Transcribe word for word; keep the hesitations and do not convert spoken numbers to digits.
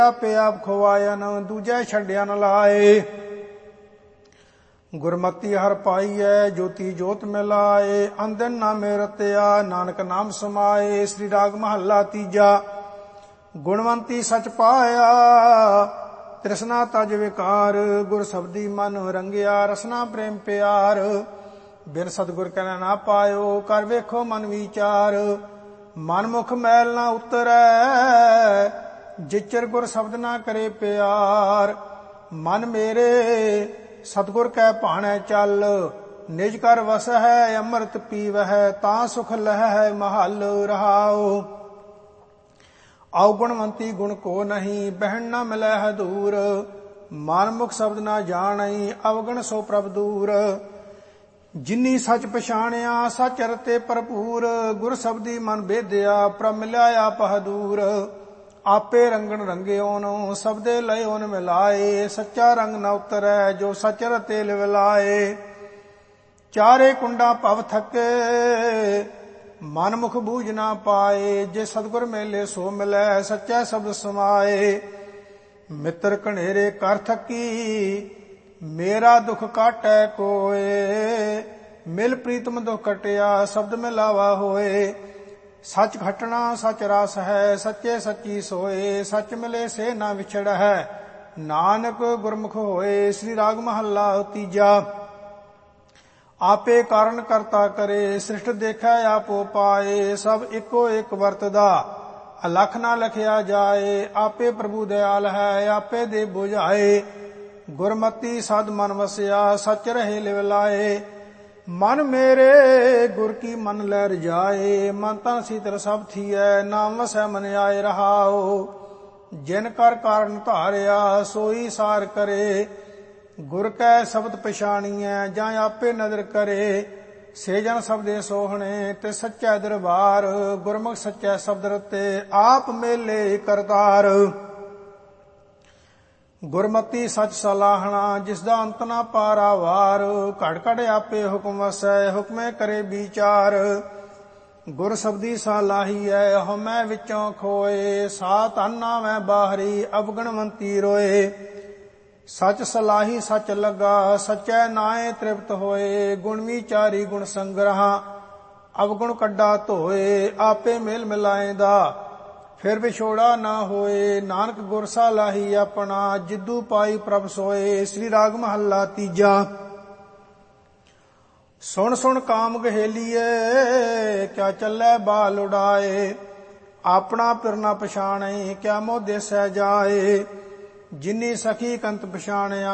ਆਪੇ ਆਪ ਖਵਾਇਨ ਦੂਜੈ ਛੱਡਿਆ ਨ ਲਾਏ। ਗੁਰਮਤੀ ਹਰ ਪਾਈਐ ਜੋਤੀ ਜੋਤ ਮਿਲਾਏ। ਅੰਦਨ ਨਾਮੇ ਰਤਿਆ ਨਾਨਕ ਨਾਮ ਸਮਾਏ। ਸ੍ਰੀ ਰਾਗ ਮਹੱਲਾ ਤੀਜਾ। ਗੁਣਵੰਤੀ ਸਚ ਪਾਇਆ ਤ੍ਰਿਸ਼ਨਾ ਤਜ ਵਿਕਾਰ। ਗੁਰ ਸਬਦੀ ਮਨ ਰੰਗਿਆ ਰਸਨਾ ਪ੍ਰੇਮ ਪਿਆਰ। ਬਿਨ ਸਤਿਗੁਰ ਕਹਿ ਨਾ ਪਾਇਓ ਕਰ ਵੇਖੋ ਮਨ ਵਿਚਾਰ। ਮਨ ਮੁਖ ਮੈਲ ਨਾ ਉਤਰੈ ਜਿਚਰ ਗੁਰ ਸ਼ਬਦ ਨਾ ਕਰੇ ਪਿਆਰ। ਮਨ ਮੇਰੇ ਸਤਿਗੁਰ ਕੈ ਭਾਣੈ ਚੱਲ ਨਿਜ ਕਰ ਵਸਹਿ ਅੰਮ੍ਰਿਤ ਪੀਵਹਿ ਤਾਂ ਸੁਖ ਲਹੈ ਮਹਲ ਰਹਾਉ। ਔਗੁਣਵੰਤੀ ਗੁਣ ਕੋ ਨਹੀਂ ਬਹਿਣ ਨਾ ਮਿਲੈ ਹਦੂਰ। ਮਨ ਮੁਖ ਸ਼ਬਦ ਨਾ ਜਾਣਈ ਅਵਗਣ ਸੋ ਪ੍ਰਭ ਦੂਰ। ਜਿਨੀ ਸਚ ਪਛਾਣਿਆ ਸਚ ਰਤੇ ਭਰਪੂਰ। ਗੁਰ ਸ਼ਬਦੀ ਮਨ ਭੇਦਿਆ ਪ੍ਰਭ ਮਿਲਿਆ ਆਪ ਹਦੂਰ। ਆਪੇ ਰੰਗਣ ਰੰਗਿਓਨ ਸਬਦੇ ਲਇਓਨ ਮਿਲਾਏ। ਸੱਚਾ ਰੰਗ ਨ ਉਤਰੈ ਜੋ ਸਚ ਰਤੇ ਲਿਵਲਾਏ। ਚਾਰੇ ਕੁੰਡਾ ਭਵ ਥਕੇ ਮਨ ਮੁਖ ਬੂਝ ਨਾ ਪਾਏ। ਜੇ ਸਤਿਗੁਰ ਮੇਲੇ ਸੋ ਮਿਲੈ ਸੱਚਾ ਸ਼ਬਦ ਸਮਾਏ। ਮਿੱਤਰ ਘਨੇਰੇ ਕਰ ਥਕੀ ਮੇਰਾ ਦੁਖ ਕਾਟੈ ਕੋਏ। ਮਿਲ ਪ੍ਰੀਤਮ ਦੁਖ ਕਟਿਆ ਸ਼ਬਦ ਮਿਲਾਵਾ ਹੋਏ। ਸੱਚ ਘਟਣਾ ਸੱਚ ਰਸ ਹੈ ਸੱਚੇ ਸੱਚੀ ਸੋਏ। ਸੱਚ ਮਿਲੇ ਸੇ ਨਾ ਵਿਛੜ ਹੈ ਨਾਨਕ ਗੁਰਮੁਖ ਹੋਏ। ਸ੍ਰੀ ਰਾਗ ਮਹੱਲਾ ਤੀਜਾ। ਆਪੇ ਕਾਰਨ ਕਰਤਾ ਕਰੇ ਸ੍ਰਿਸ਼ਟ ਦੇਖੈ ਆਪੋ ਪਾਏ। ਸਭ ਇੱਕੋ ਇੱਕ ਵਰਤਦਾ ਅਲਖ ਨਾ ਲਖਿਆ ਜਾਏ। ਆਪੇ ਪ੍ਰਭੂ ਦਿਆਲ ਹੈ ਆਪੇ ਦੇ ਬੁਝਾਏ। ਗੁਰਮਤੀ ਸਦ ਮਨ ਵਸਿਆ ਸੱਚ ਰਹੇ ਲਿਵ ਲਾਏ। ਮਨ ਮੇਰੇ ਗੁਰ ਕੀ ਮਨ ਲੈ ਰਜਾਏ। ਮਨ ਤਨ ਸੀਤਲ ਸਭ ਥੀਐ ਨਾਮ ਵਸੈ ਮਨ ਆਏ ਰਹਾਉ। ਜਿਨ ਕਰ ਕਾਰਨ ਧਾਰਿਆ ਸੋਈ ਸਾਰ ਕਰੇ। ਗੁਰ ਕੈ ਸ਼ਬਦ ਪਛਾਣੀਐ ਜਾਂ ਆਪੇ ਨਦਰ ਕਰੇ। ਸੇ ਜਨ ਸਬਦੇ ਸੋਹਣੇ ਤੇ ਸੱਚੈ ਦਰਬਾਰ। ਗੁਰਮੁਖ ਸੱਚੈ ਸ਼ਬਦ ਰਤੇ ਆਪ ਮੇਲੇ ਕਰਤਾਰ। ਗੁਰਮਤੀ ਸਚ ਸਲਾਹਣਾ ਜਿਸ ਦਾ ਅੰਤ ਨਾ ਪਾਰਾਵਾਰ। ਘੜ ਘੜ ਆਪੇ ਹੁਕਮ ਵਸੈ ਹੁਕਮੇ ਕਰੇ ਵਿਚਾਰ। ਗੁਰ ਸਬਦੀ ਸਲਾਹੀਐ ਹਉਮੈ ਵਿੱਚੋਂ ਖੋਏ। ਸਾ ਧਨ ਨਾਵੈ ਬਾਹਰੀ ਅਵਗਣਵੰਤੀ ਰੋਏ। ਸਚ ਸਲਾਹੀ ਸਚ ਲੱਗਾ ਸਚੈ ਨਾਏ ਤ੍ਰਿਪਤ ਹੋਏ। ਗੁਣ ਵਿਚਾਰੀ ਗੁਣ ਸੰਗ੍ਰਹਾ ਅਵਗੁਣ ਕੱਢਾ ਧੋਏ। ਆਪੇ ਮੇਲ ਮਿਲਾਏਂਦਾ ਫਿਰ ਵਿਛੋੜਾ ਨਾ ਹੋਏ। ਨਾਨਕ ਗੁਰ ਸਲਾਹੀ ਆਪਣਾ ਜਿੱਦੂ ਪਾਈ ਪ੍ਰਭ ਸੋਏ। ਸ੍ਰੀ ਰਾਗ ਮਹੱਲਾ ਤੀਜਾ। ਸੁਣ ਸੁਣ ਕਾਮ ਗਹੇਲੀਏ ਕਿਆ ਚੱਲੈ ਬਾਲ ਉਡਾਏ। ਆਪਣਾ ਪਿਰ ਨਾ ਪਛਾਣੈ ਕਿਆ ਮੋਹ ਦੇਸੈ ਜਾਏ। ਜਿਨੀ ਸਖੀ ਕੰਤ ਪਛਾਣਿਆ